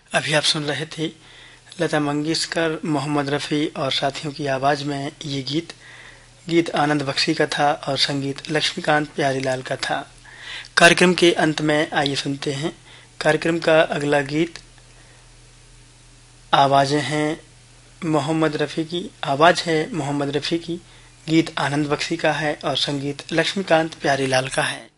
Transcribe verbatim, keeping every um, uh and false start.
अभी आप सुन रहे थे लता मंगेशकर, मोहम्मद रफ़ी और साथियों की आवाज़ में ये गीत गीत आनंद बख्शी का था और संगीत लक्ष्मीकांत प्यारीलाल का था। कार्यक्रम के अंत में आइए सुनते हैं कार्यक्रम का अगला गीत। आवाज़ें हैं मोहम्मद रफ़ी की, आवाज़ है मोहम्मद रफ़ी की, गीत आनंद बख्शी का है और संगीत लक्ष्मीकांत प्यारीलाल का है।